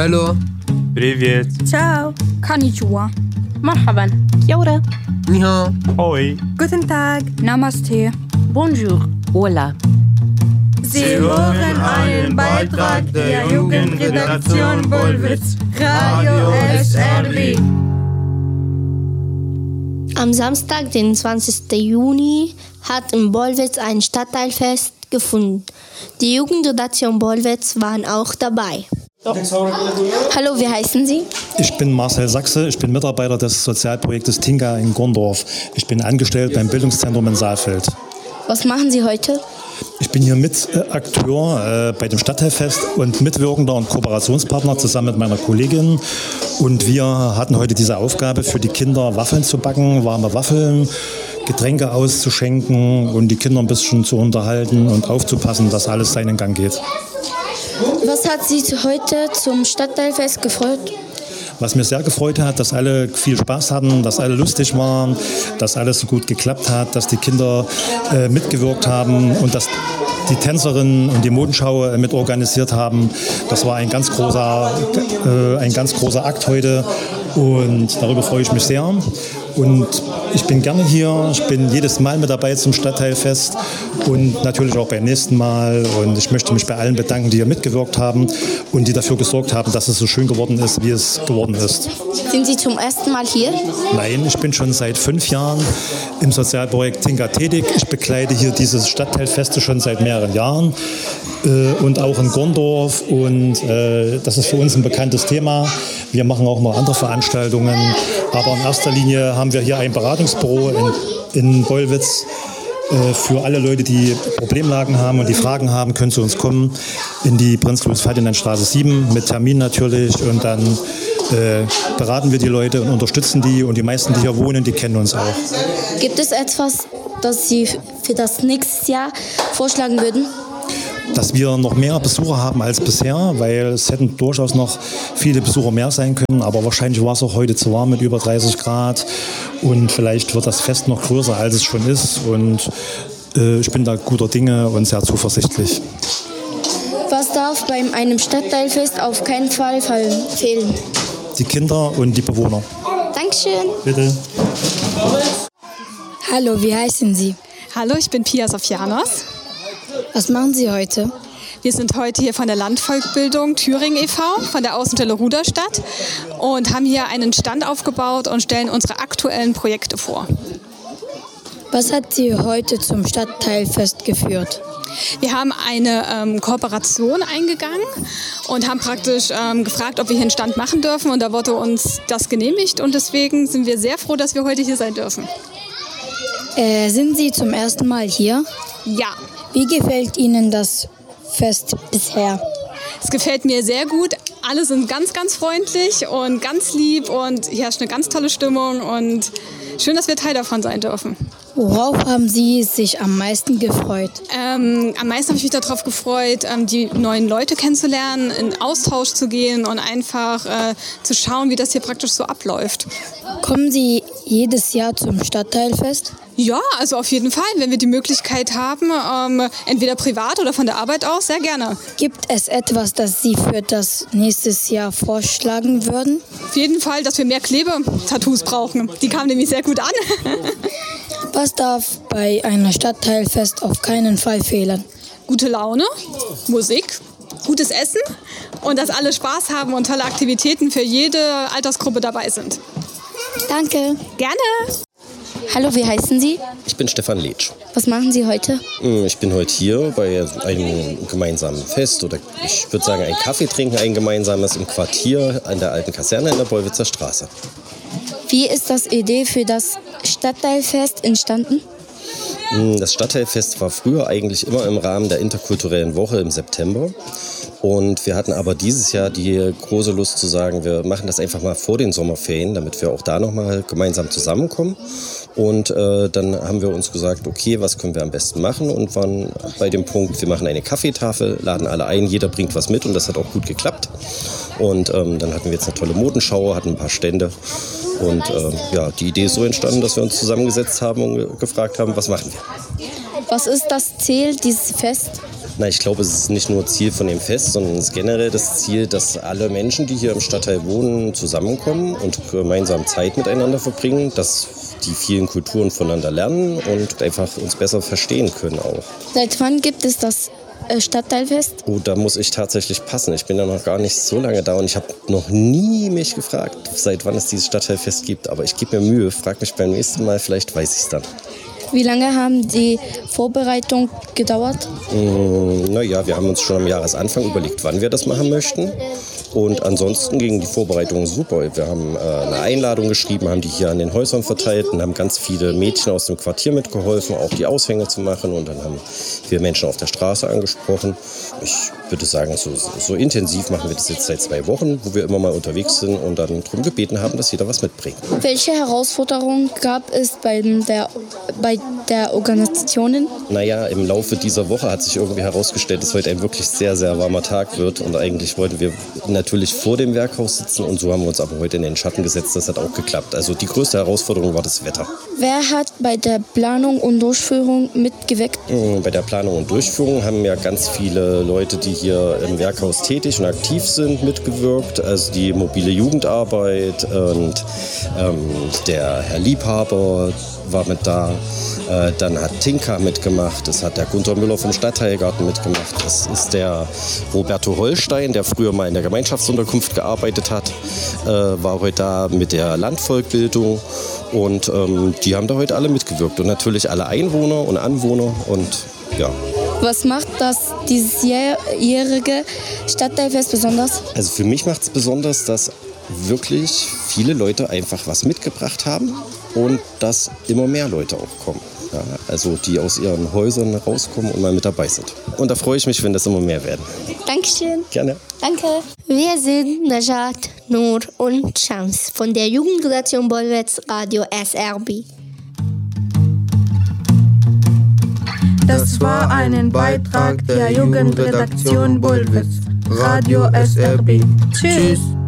Hallo. Привет. Ciao. Konnichiwa. Marhaban. Kia ora. Ni hao. Hoi. Guten Tag. Namaste. Bonjour. Hola. Sie hören einen Beitrag der Jugendredaktion Bollwitz, Radio SRW. Am Samstag, den 20. Juni, hat in Bollwitz ein Stadtteilfest gefunden. Die Jugendredaktion Bollwitz waren auch dabei. Hallo, wie heißen Sie? Ich bin Marcel Sachse, ich bin Mitarbeiter des Sozialprojektes Tinka in Gondorf. Ich bin angestellt beim Bildungszentrum in Saalfeld. Was machen Sie heute? Ich bin hier Mitakteur bei dem Stadtteilfest und Mitwirkender und Kooperationspartner zusammen mit meiner Kollegin. Und wir hatten heute diese Aufgabe, für die Kinder Waffeln zu backen, warme Waffeln, Getränke auszuschenken und die Kinder ein bisschen zu unterhalten und aufzupassen, dass alles seinen Gang geht. Was hat Sie heute zum Stadtteilfest gefreut? Was mir sehr gefreut hat, dass alle viel Spaß hatten, dass alle lustig waren, dass alles so gut geklappt hat, dass die Kinder mitgewirkt haben und dass die Tänzerinnen und die Modenschau mit organisiert haben. Das war ein ganz großer Akt heute und darüber freue ich mich sehr. Und ich bin gerne hier, ich bin jedes Mal mit dabei zum Stadtteilfest und natürlich auch beim nächsten Mal. Und ich möchte mich bei allen bedanken, die hier mitgewirkt haben und die dafür gesorgt haben, dass es so schön geworden ist, wie es geworden ist. Sind Sie zum ersten Mal hier? Nein, ich bin schon seit 5 Jahren im Sozialprojekt Tinka tätig. Ich begleite hier dieses Stadtteilfeste schon seit mehreren Jahren und auch in Gondorf. Und das ist für uns ein bekanntes Thema. Wir machen auch noch andere Veranstaltungen. Aber in erster Linie haben wir hier ein Beratungsbüro in Bollwitz. Für alle Leute, die Problemlagen haben und die Fragen haben, können zu uns kommen in die Prinz-Louis-Ferdinand-Straße 7 mit Termin natürlich. Und dann beraten wir die Leute und unterstützen die. Und die meisten, die hier wohnen, die kennen uns auch. Gibt es etwas, das Sie für das nächste Jahr vorschlagen würden? Dass wir noch mehr Besucher haben als bisher, weil es hätten durchaus noch viele Besucher mehr sein können, aber wahrscheinlich war es auch heute zu warm mit über 30 Grad und vielleicht wird das Fest noch größer, als es schon ist und ich bin da guter Dinge und sehr zuversichtlich. Was darf bei einem Stadtteilfest auf keinen Fall fehlen? Die Kinder und die Bewohner. Dankeschön. Bitte. Hallo, wie heißen Sie? Hallo, ich bin Pia Sofianos. Was machen Sie heute? Wir sind heute hier von der Landvolkbildung Thüringen e.V., von der Außenstelle Ruderstadt und haben hier einen Stand aufgebaut und stellen unsere aktuellen Projekte vor. Was hat Sie heute zum Stadtteilfest geführt? Wir haben eine Kooperation eingegangen und haben praktisch gefragt, ob wir hier einen Stand machen dürfen und da wurde uns das genehmigt und deswegen sind wir sehr froh, dass wir heute hier sein dürfen. Sind Sie zum ersten Mal hier? Ja. Wie gefällt Ihnen das Fest bisher? Es gefällt mir sehr gut. Alle sind ganz, ganz freundlich und ganz lieb und hier herrscht eine ganz tolle Stimmung und schön, dass wir Teil davon sein dürfen. Worauf haben Sie sich am meisten gefreut? Am meisten habe ich mich darauf gefreut, die neuen Leute kennenzulernen, in Austausch zu gehen und einfach zu schauen, wie das hier praktisch so abläuft. Kommen Sie jedes Jahr zum Stadtteilfest? Ja, also auf jeden Fall, wenn wir die Möglichkeit haben, entweder privat oder von der Arbeit aus, sehr gerne. Gibt es etwas, das Sie für das nächste Jahr vorschlagen würden? Auf jeden Fall, dass wir mehr Klebetattoos brauchen. Die kamen nämlich sehr gut an. Was darf bei einem Stadtteilfest auf keinen Fall fehlen? Gute Laune, Musik, gutes Essen und dass alle Spaß haben und tolle Aktivitäten für jede Altersgruppe dabei sind. Danke. Gerne. Hallo, wie heißen Sie? Ich bin Stefan Letsch. Was machen Sie heute? Ich bin heute hier bei einem gemeinsamen Fest oder ich würde sagen ein Kaffee trinken, ein gemeinsames im Quartier an der alten Kaserne in der Bollwitzer Straße. Wie ist das Idee für das Stadtteilfest entstanden? Das Stadtteilfest war früher eigentlich immer im Rahmen der interkulturellen Woche im September. Und wir hatten aber dieses Jahr die große Lust zu sagen, wir machen das einfach mal vor den Sommerferien, damit wir auch da nochmal gemeinsam zusammenkommen. Und dann haben wir uns gesagt, okay, was können wir am besten machen? Und waren bei dem Punkt, wir machen eine Kaffeetafel, laden alle ein, jeder bringt was mit und das hat auch gut geklappt. Und dann hatten wir jetzt eine tolle Modenschau, hatten ein paar Stände. Und die Idee ist so entstanden, dass wir uns zusammengesetzt haben und gefragt haben, was machen wir? Was ist das Ziel dieses Fests? Na, ich glaube, es ist nicht nur Ziel von dem Fest, sondern es ist generell das Ziel, dass alle Menschen, die hier im Stadtteil wohnen, zusammenkommen und gemeinsam Zeit miteinander verbringen, dass die vielen Kulturen voneinander lernen und einfach uns besser verstehen können auch. Seit wann gibt es das Stadtteilfest? Oh, da muss ich tatsächlich passen. Ich bin ja noch gar nicht so lange da und ich habe noch nie mich gefragt, seit wann es dieses Stadtteilfest gibt. Aber ich gebe mir Mühe, frag mich beim nächsten Mal, vielleicht weiß ich es dann. Wie lange haben die Vorbereitungen gedauert? Naja, wir haben uns schon am Jahresanfang überlegt, wann wir das machen möchten. Und ansonsten gingen die Vorbereitungen super. Wir haben eine Einladung geschrieben, haben die hier an den Häusern verteilt und haben ganz viele Mädchen aus dem Quartier mitgeholfen, auch die Aushänge zu machen. Und dann haben wir Menschen auf der Straße angesprochen. Ich würde sagen, so intensiv machen wir das jetzt seit 2 Wochen, wo wir immer mal unterwegs sind und dann darum gebeten haben, dass jeder was mitbringt. Welche Herausforderungen gab es bei der Organisation? Naja, im Laufe dieser Woche hat sich irgendwie herausgestellt, dass heute ein wirklich sehr, sehr warmer Tag wird. Und eigentlich wollten wir natürlich vor dem Werkhaus sitzen und so haben wir uns aber heute in den Schatten gesetzt. Das hat auch geklappt. Also die größte Herausforderung war das Wetter. Wer hat bei der Planung und Durchführung mitgewirkt? Bei der Planung und Durchführung haben ja ganz viele Leute, die hier im Werkhaus tätig und aktiv sind, mitgewirkt. Also die mobile Jugendarbeit und der Herr Liebhaber war mit da. Dann hat Tinka mitgemacht, es hat der Gunther Müller vom Stadtteilgarten mitgemacht, es ist der Roberto Holstein, der früher mal in der Gemeinschaftsunterkunft gearbeitet hat, war heute da mit der Landvolkbildung und die haben da heute alle mitgewirkt und natürlich alle Einwohner und Anwohner und ja. Was macht das diesjährige Stadtteilfest besonders? Also für mich macht es besonders, dass wirklich viele Leute einfach was mitgebracht haben und dass immer mehr Leute auch kommen. Ja, also die aus ihren Häusern rauskommen und mal mit dabei sind. Und da freue ich mich, wenn das immer mehr werden. Dankeschön. Gerne. Danke. Wir sind Najat, Nur und Shams von der Jugendredaktion Bolwetz Radio SRB. Das war ein Beitrag der Jugendredaktion Bolwetz Radio SRB. Tschüss.